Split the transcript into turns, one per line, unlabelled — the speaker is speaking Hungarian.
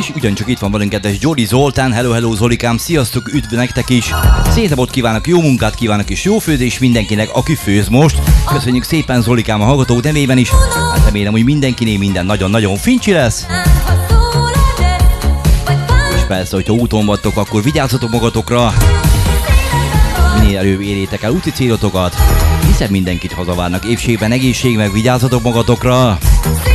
És ugyancsak itt van velünk kedves Gyori Zoltán. Hello Zolikám, sziasztok, üdv nektek is. Szép napot kívánok, jó munkát kívánok és jó főzés mindenkinek, aki főz most. Köszönjük szépen Zolikám a hallgatók nevében is. Hát remélem, hogy mindenkinél minden nagyon-nagyon fincsi lesz. És persze, hogyha úton vagytok, akkor vigyázzatok magatokra. Minél előbb érjétek el úti célotokat, hiszen mindenkit hazavárnak épségben, egészség, meg vigyázzatok magatokra.